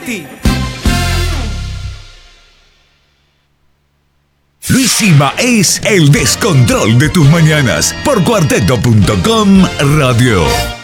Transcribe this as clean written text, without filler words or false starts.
aquí. Luis Sima es el descontrol de tus mañanas por cuarteto.com radio.